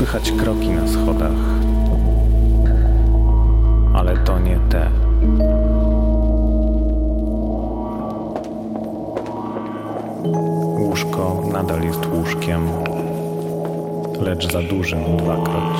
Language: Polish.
Słychać kroki na schodach, ale to nie te. Łóżko nadal jest łóżkiem, lecz za dużym 2 kroć.